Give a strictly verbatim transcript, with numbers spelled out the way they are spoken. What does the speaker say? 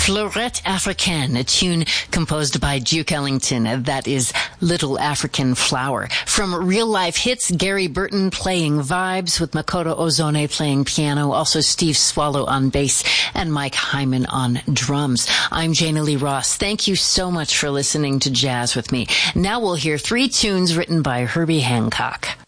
Fleurette Africaine, a tune composed by Duke Ellington. That is Little African Flower. From Real Life Hits, Gary Burton playing vibes with Makoto Ozone playing piano, also Steve Swallow on bass and Mike Hyman on drums. I'm Jana Lee Ross. Thank you so much for listening to Jazz with me. Now we'll hear three tunes written by Herbie Hancock.